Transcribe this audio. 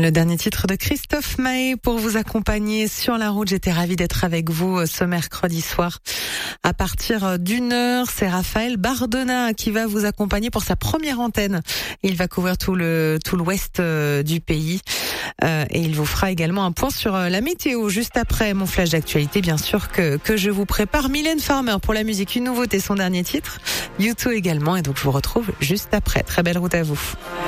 Le dernier titre de Christophe Maé pour vous accompagner sur la route. J'étais ravie d'être avec vous ce mercredi soir. À partir d'1h, c'est Raphaël Bardona qui va vous accompagner pour sa première antenne. Il va couvrir tout l'ouest du pays. Et il vous fera également un point sur la météo juste après mon flash d'actualité, bien sûr, que je vous prépare. Mylène Farmer pour la musique, une nouveauté, son dernier titre. U2 également. Et donc, je vous retrouve juste après. Très belle route à vous.